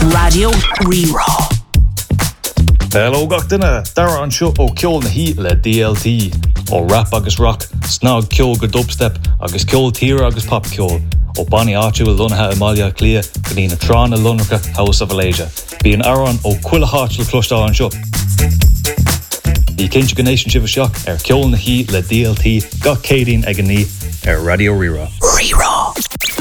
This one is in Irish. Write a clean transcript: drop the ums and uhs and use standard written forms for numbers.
Radio Rerá. Hello gach duine, dara an seo ó ceol na hí le DLT, ó rap agus rock, snog ceol go dubstep, agus ceol tíre agus pop ceol, ó Bonnie áitiú a lunathe Amalia Clia, go dtí na trán a lunracha House of Alasia. Bí an aran ó cuila háit le clostá an seo. Í cinnte go nation sibh seach ceol na hí le DLT, gach cédín ag an ní Radio Rerá. Rerá.